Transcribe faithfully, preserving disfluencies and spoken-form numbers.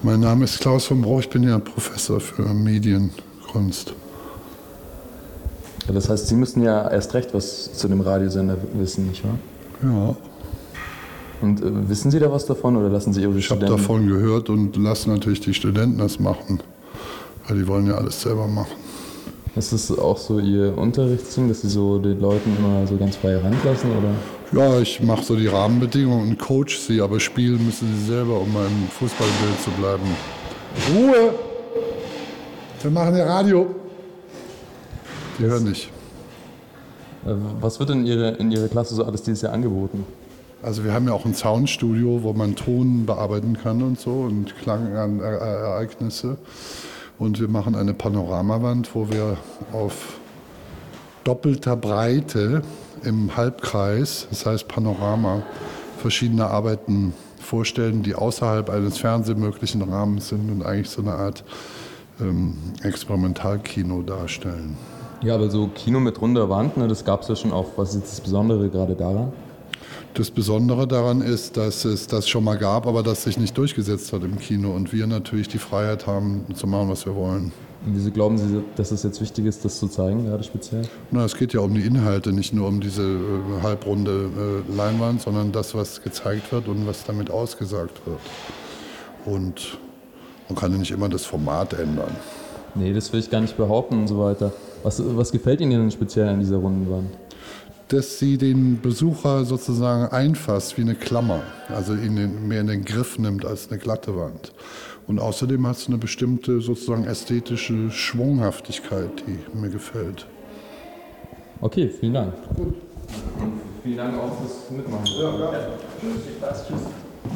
Mein Name ist Klaus von Bruch, ich bin ja Professor für Medienkunst. Ja, das heißt, Sie müssen ja erst recht was zu dem Radiosender wissen, nicht wahr? Ja. Und äh, wissen Sie da was davon oder lassen Sie Ihre Ich habe Studenten... davon gehört und lasse natürlich die Studenten das machen, weil die wollen ja alles selber machen. Ist das auch so Ihr Unterrichtsding, dass Sie so den Leuten immer so ganz freie Hand lassen, oder? Ja, ich mache so die Rahmenbedingungen und coach sie, aber spielen müssen sie selber, um mal im Fußballbild zu bleiben. Ruhe! Wir machen ja Radio. Die hören nicht. Äh, was wird in Ihre, in Ihre Klasse so alles dieses Jahr angeboten? Also wir haben ja auch ein Soundstudio, wo man Ton bearbeiten kann und so und Klangereignisse. Und wir machen eine Panoramawand, wo wir auf doppelter Breite im Halbkreis, das heißt Panorama, verschiedene Arbeiten vorstellen, die außerhalb eines fernsehmöglichen Rahmens sind und eigentlich so eine Art ähm, Experimentalkino darstellen. Ja, aber so Kino mit runder Wand, ne, das gab es ja schon auch. Was ist das Besondere gerade daran? Das Besondere daran ist, dass es das schon mal gab, aber das sich nicht durchgesetzt hat im Kino und wir natürlich die Freiheit haben, zu machen, was wir wollen. Und wieso glauben Sie, dass es jetzt wichtig ist, das zu zeigen, gerade speziell? Na, es geht ja um die Inhalte, nicht nur um diese äh, halbrunde äh, Leinwand, sondern das, was gezeigt wird und was damit ausgesagt wird. Und man kann ja nicht immer das Format ändern. Nee, das will ich gar nicht behaupten und so weiter. Was, was gefällt Ihnen denn speziell an dieser runden Wand? Dass sie den Besucher sozusagen einfasst wie eine Klammer, also ihn in, mehr in den Griff nimmt als eine glatte Wand. Und außerdem hat es eine bestimmte sozusagen ästhetische Schwunghaftigkeit, die mir gefällt. Okay, vielen Dank. Gut. Vielen Dank auch fürs Mitmachen. Ja, ja. Tschüss. Tschüss.